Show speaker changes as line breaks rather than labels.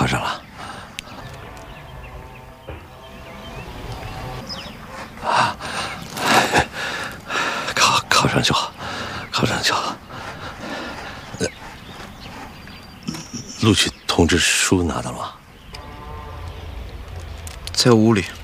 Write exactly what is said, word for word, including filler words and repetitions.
靠上了。啊，靠靠上就好，靠上就好。呃，录取通知书拿到了吗？
在屋里。